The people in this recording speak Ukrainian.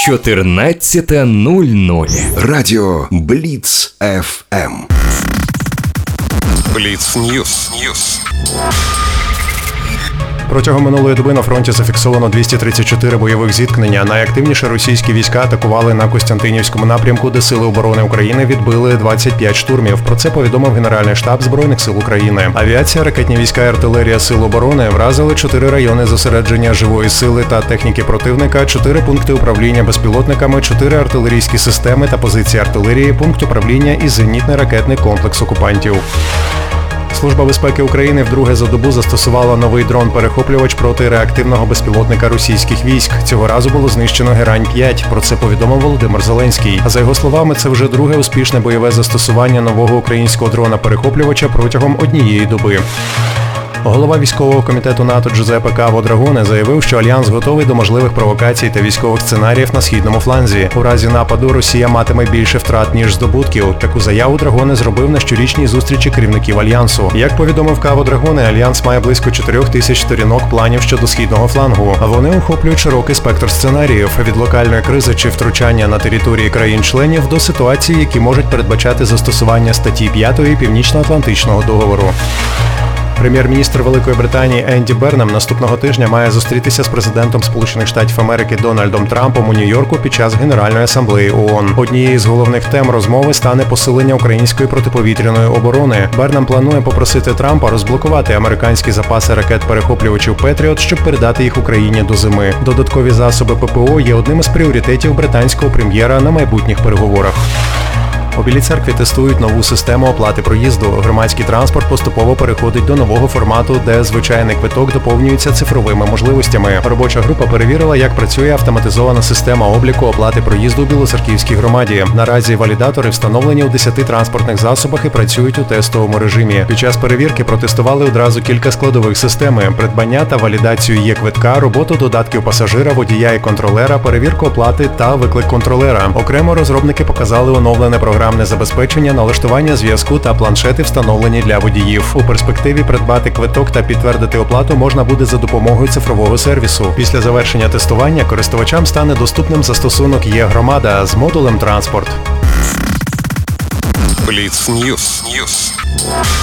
14:00. Радіо Бліц ФМ. Бліц Ньюс. Протягом минулої доби на фронті зафіксовано 234 бойових зіткнення. Найактивніше російські війська атакували на Костянтинівському напрямку, де Сили оборони України відбили 25 штурмів. Про це повідомив Генеральний штаб Збройних сил України. Авіація, ракетні війська і артилерія Сил оборони вразили 4 райони зосередження живої сили та техніки противника, 4 пункти управління безпілотниками, 4 артилерійські системи та позиції артилерії, пункт управління і зенітний ракетний комплекс окупантів. Служба безпеки України вдруге за добу застосувала новий дрон-перехоплювач проти реактивного безпілотника російських військ. Цього разу було знищено Герань-5. Про це повідомив Володимир Зеленський. За його словами, це вже друге успішне бойове застосування нового українського дрона-перехоплювача протягом однієї доби. Голова військового комітету НАТО Джузеппе Каво Драгоне заявив, що Альянс готовий до можливих провокацій та військових сценаріїв на східному фланзі. У разі нападу Росія матиме більше втрат, ніж здобутків. Таку заяву Драгоне зробив на щорічній зустрічі керівників Альянсу. Як повідомив Каво Драгоне, Альянс має близько 4000 сторінок планів щодо східного флангу. Вони охоплюють широкий спектр сценаріїв – від локальної кризи чи втручання на території країн-членів до ситуацій, які можуть передбачати застосування статті 5 Північно-Атлантичного договору. Прем'єр-міністр Великої Британії Енді Бернем наступного тижня має зустрітися з президентом Сполучених Штатів Америки Дональдом Трампом у Нью-Йорку під час Генеральної асамблеї ООН. Однією з головних тем розмови стане посилення української протиповітряної оборони. Бернем планує попросити Трампа розблокувати американські запаси ракет-перехоплювачів «Петріот», щоб передати їх Україні до зими. Додаткові засоби ППО є одним із пріоритетів британського прем'єра на майбутніх переговорах. У Білій Церкві тестують нову систему оплати проїзду. Громадський транспорт поступово переходить до нового формату, де звичайний квиток доповнюється цифровими можливостями. Робоча група перевірила, як працює автоматизована система обліку оплати проїзду у Білоцерківській громаді. Наразі валідатори встановлені у 10 транспортних засобах і працюють у тестовому режимі. Під час перевірки протестували одразу кілька складових системи – придбання та валідацію є-квитка, роботу додатків пасажира, водія і контролера, перевірку оплати та виклик контролера. Окремо розробники показали оновлене програмне забезпечення, налаштування зв'язку та планшети, встановлені для водіїв. У перспективі придбати квиток та підтвердити оплату можна буде за допомогою цифрового сервісу. Після завершення тестування користувачам стане доступним застосунок «Є-громада» з модулем «Транспорт». Бліц Ньюс.